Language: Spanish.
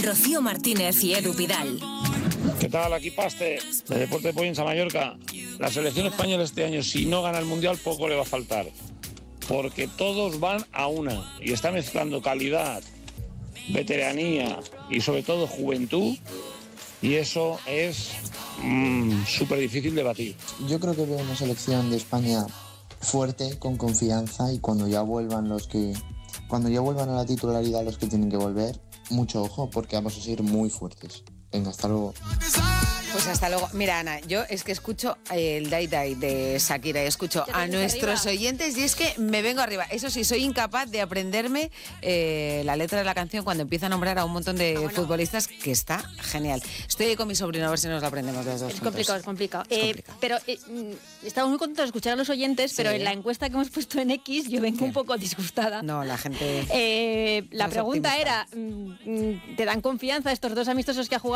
Rocío Martínez y Edu Pidal. ¿Qué tal? Aquí Paste, de Deporte de Poyensa, Mallorca. La selección española este año, si no gana el Mundial, poco le va a faltar. Porque todos van a una y está mezclando calidad, veteranía y sobre todo juventud. Y eso es súper difícil de batir. Yo creo que veo una selección de España fuerte, con confianza, y cuando ya vuelvan a la titularidad los que tienen que volver, mucho ojo, porque vamos a ser muy fuertes. Venga, hasta luego. Pues hasta luego. Mira, Ana, yo es que escucho el Dai Dai de Shakira y escucho a nuestros oyentes y es que me vengo arriba. Eso sí, soy incapaz de aprenderme la letra de la canción cuando empieza a nombrar a un montón de futbolistas, que está genial. Estoy ahí con mi sobrino a ver si nos lo aprendemos los dos. Es complicado. Pero estamos muy contentos de escuchar a los oyentes, pero en la encuesta que hemos puesto en X yo vengo un poco disgustada. No, la gente... la pregunta optimista. era, ¿te dan confianza estos dos amistosos que ha jugado